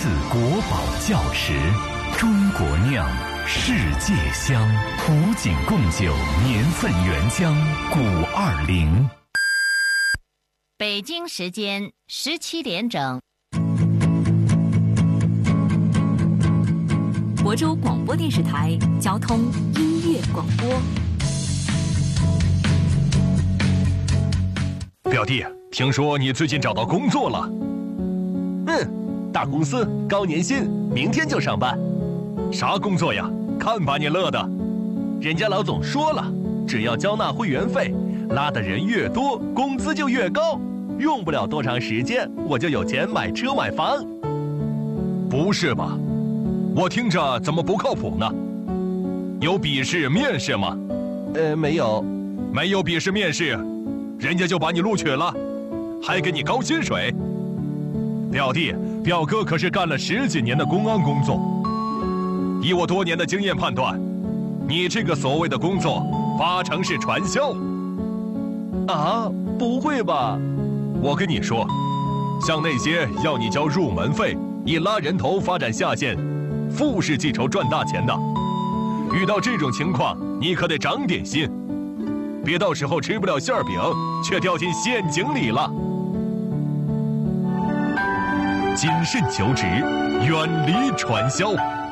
自国宝窖池，中国酿，世界香。古井贡酒年份原浆520。 北京时间17点整。 亳州广播电视台交通音乐广播。 表弟，听说你最近找到工作了？ 大公司，高年薪，明天就上班。 啥工作呀？看把你乐的！ 人家老总说了，只要交纳会员费，拉的人越多，工资就越高。用不了多长时间，我就有钱买车买房。 不是吧？我听着怎么不靠谱呢？有笔试面试吗？ 没有。 没有笔试面试，人家就把你录取了，还给你高薪水。表弟，表哥可是干了10几年的公安工作，以我多年的经验判断，你这个所谓的工作8成是传销。 啊，不会吧？ 我跟你说，像那些要你交入门费，以拉人头发展下线，富士记仇赚大钱的，遇到这种情况，你可得长点心，别到时候吃不了馅饼，却掉进陷阱里了。谨慎求职，远离传销。